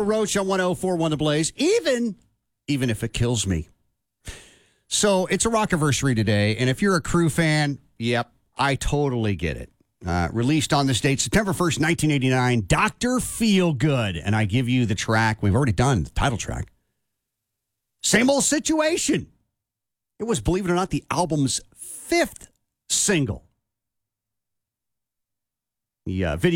Papa Roach on 104.1 The Blaze, even if it kills me. So it's a rockiversary today, and if you're a Crew fan, yep, I totally get it. Released on this date, September 1st, 1989, Dr. Feelgood. And I give you the track. We've already done the title track. Same Old Situation. It was, believe it or not, the album's 5th single. The video